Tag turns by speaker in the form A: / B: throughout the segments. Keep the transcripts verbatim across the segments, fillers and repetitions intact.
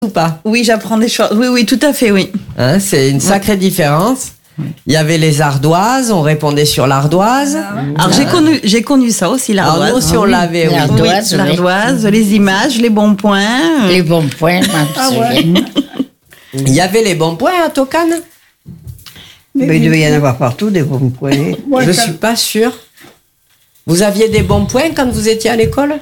A: ou pas?
B: Oui, j'apprends des choses. Oui, oui, tout à fait, oui.
A: Hein, c'est une sacrée ouais. différence. Il y avait les ardoises, on répondait sur l'ardoise.
B: Alors, j'ai connu, j'ai connu ça aussi, l'ardoise.
A: Alors, nous, si on l'avait, oui.
B: L'ardoise, oui, l'ardoise, oui. Les images, les bons points.
C: Les bons points, ah ouais.
A: Il y avait les bons points à Tokane?
D: Mais, mais il devait y en avoir partout, des bons points.
A: Je ne suis pas sûre. Vous aviez des bons points quand vous étiez à l'école?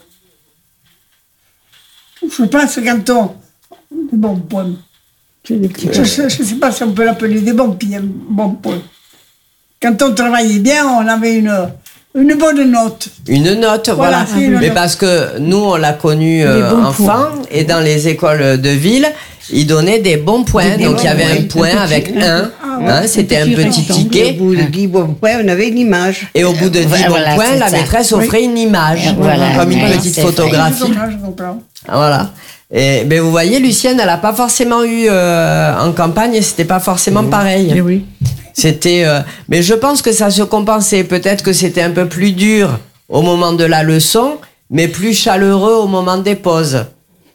E: Je pense quand on... Des bons points. Je ne sais pas si on peut l'appeler des bons, bons points. Quand on travaillait bien, on avait une, une bonne note.
A: Une note, voilà. voilà. Une Mais note. Parce que nous, on l'a connu euh, enfant, points. Et dans les écoles de ville, ils donnaient des bons points. Des Donc il y avait un point avec un. Ah, ouais. hein, C'était un petit, un petit ticket.
D: Et au bout de dix bons points, on avait une image.
A: Et au bout de dix voilà, bons points, la maîtresse ça. offrait oui. une image, voilà, comme une petite photographie. Voilà. Et ben vous voyez, Lucienne, elle n'a pas forcément eu euh, en campagne, c'était pas forcément oui. pareil.
B: Et oui.
A: C'était, euh, mais je pense que ça se compensait. Peut-être que c'était un peu plus dur au moment de la leçon, mais plus chaleureux au moment des pauses.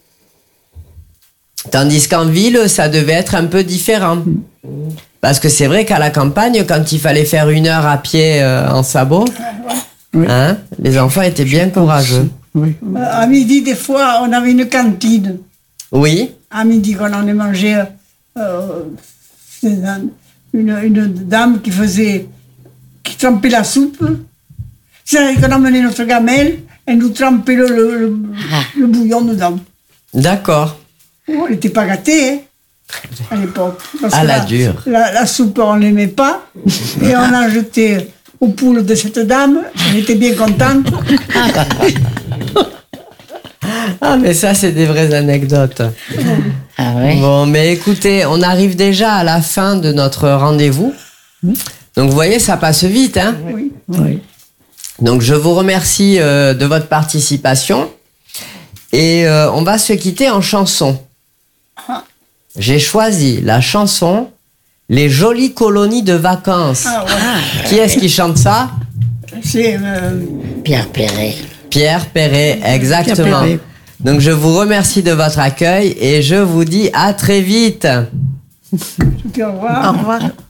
A: Tandis qu'en ville, ça devait être un peu différent. Parce que c'est vrai qu'à la campagne, quand il fallait faire une heure à pied euh, en sabot, oui. hein, les enfants étaient bien courageux.
E: Oui. Euh, à midi, des fois, on avait une cantine.
A: Oui.
E: À midi, quand on allait manger, euh, une, une dame qui faisait, qui trempait la soupe. C'est-à-dire qu'on amenait notre gamelle, elle nous trempait le, le, le, le bouillon dedans.
A: D'accord.
E: On n'était pas gâtés, hein, à l'époque.
A: À la, la dure.
E: La, la soupe, on ne l'aimait pas. Et on a jeté aux poules de cette dame. Elle était bien contente.
A: Ah, mais ça, c'est des vraies anecdotes.
C: Ah ouais.
A: Bon, mais écoutez, on arrive déjà à la fin de notre rendez-vous. Donc, vous voyez, ça passe vite, hein?
E: Oui. oui.
A: Donc, je vous remercie euh, de votre participation. Et euh, on va se quitter en chanson. J'ai choisi la chanson « Les jolies colonies de vacances
E: ah, ouais. ».
A: Qui est-ce qui chante ça?
E: C'est euh...
C: Pierre Perret.
A: Pierre Perret, exactement. Pierre Perret. Donc, je vous remercie de votre accueil et je vous dis à très vite.
E: Au revoir.
B: Au revoir.